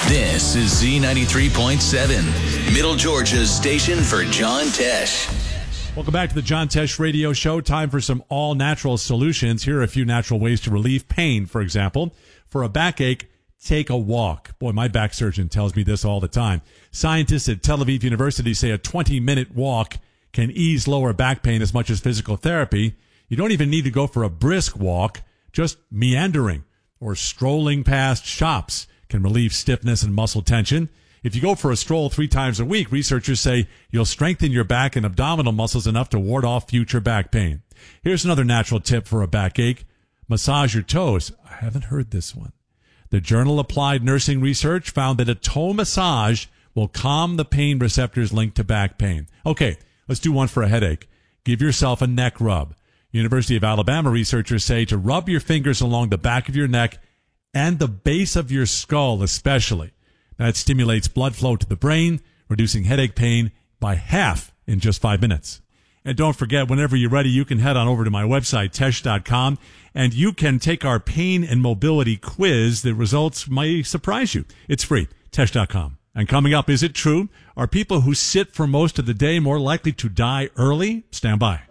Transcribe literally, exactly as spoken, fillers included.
This is Z ninety-three point seven, Middle Georgia's station for John Tesh. Welcome back to the John Tesh Radio Show. Time for some all-natural solutions. Here are a few natural ways to relieve pain. For example, for a backache, take a walk. Boy, my back surgeon tells me this all the time. Scientists at Tel Aviv University say a twenty-minute walk can ease lower back pain as much as physical therapy. You don't even need to go for a brisk walk. Just meandering or strolling past shops can relieve stiffness and muscle tension. If you go for a stroll three times a week, researchers say you'll strengthen your back and abdominal muscles enough to ward off future back pain. Here's another natural tip for a backache. Massage your toes. I haven't heard this one. The journal Applied Nursing Research found that a toe massage will calm the pain receptors linked to back pain. Okay, let's do one for a headache. Give yourself a neck rub. University of Alabama researchers say to rub your fingers along the back of your neck and the base of your skull especially. That stimulates blood flow to the brain, reducing headache pain by half in just five minutes. And don't forget, whenever you're ready, you can head on over to my website, tesh dot com, and you can take our pain and mobility quiz. The results may surprise you. It's free, tesh dot com. And coming up, is it true? Are people who sit for most of the day more likely to die early? Stand by.